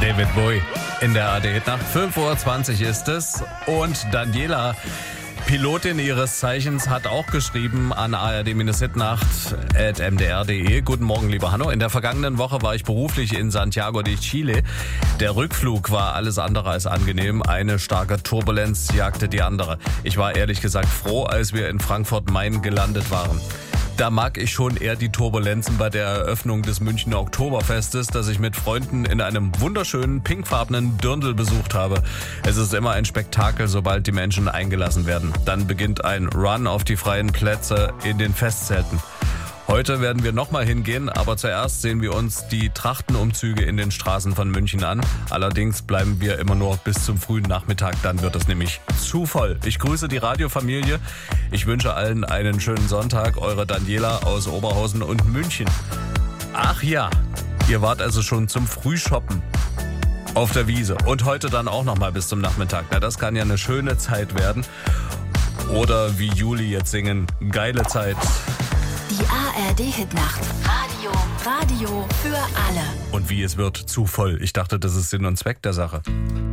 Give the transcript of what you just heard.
David Bowie in der ARD-Hitnacht. 5:20 Uhr ist es. Und Daniela, Pilotin ihres Zeichens, hat auch geschrieben an ard-hitnacht@mdr.de. Guten Morgen, lieber Hanno. In der vergangenen Woche war ich beruflich in Santiago de Chile. Der Rückflug war alles andere als angenehm. Eine starke Turbulenz jagte die andere. Ich war ehrlich gesagt froh, als wir in Frankfurt-Main gelandet waren. Da mag ich schon eher die Turbulenzen bei der Eröffnung des Münchner Oktoberfestes, das ich mit Freunden in einem wunderschönen pinkfarbenen Dirndl besucht habe. Es ist immer ein Spektakel, sobald die Menschen eingelassen werden. Dann beginnt ein Run auf die freien Plätze in den Festzelten. Heute werden wir nochmal hingehen, aber zuerst sehen wir uns die Trachtenumzüge in den Straßen von München an. Allerdings bleiben wir immer nur bis zum frühen Nachmittag, dann wird es nämlich zu voll. Ich grüße die Radiofamilie. Ich wünsche allen einen schönen Sonntag. Eure Daniela aus Oberhausen und München. Ach ja, ihr wart also schon zum Frühshoppen auf der Wiese und heute dann auch nochmal bis zum Nachmittag. Na, das kann ja eine schöne Zeit werden. Oder wie Juli jetzt singen, geile Zeit. Die ARD-Hitnacht. Radio für alle. Und wie es wird zu voll. Ich dachte, das ist Sinn und Zweck der Sache.